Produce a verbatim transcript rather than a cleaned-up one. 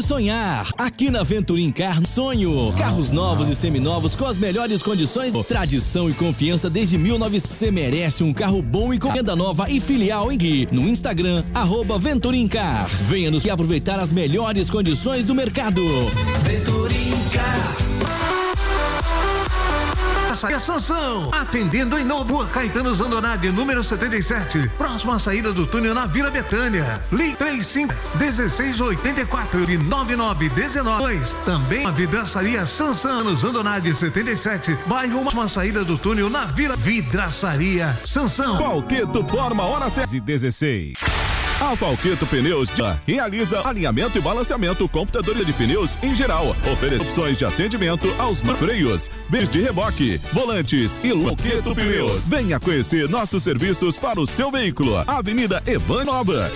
sonhar. Aqui na Venturim Car, sonho. Carros novos e seminovos com as melhores condições. Tradição e confiança desde mil e novecentos. Você merece um carro bom e com venda nova e filial em Gui. No Instagram, arroba Venturim Car. Venha nos aproveitar as melhores condições do mercado. Venturim Car. A Sansão, atendendo em Novo Caetano Zandonade, número setenta e sete, próxima à saída do túnel na Vila Betânia. Ligue trinta e cinco, dezesseis, oitenta e quatro e noventa e nove, dezenove. Também a Vidraçaria Sansão no Zandonade setenta e sete, bairro próxima à saída do túnel na Vila Vidraçaria Sansão. Falqueto forma hora e dezesseis. A Falqueto Pneus realiza alinhamento e balanceamento computador de pneus em geral. Oferece opções de atendimento aos freios, vez de reboque, volantes e Falqueto Pneus. Venha conhecer nossos serviços para o seu veículo. Avenida Evan Nova.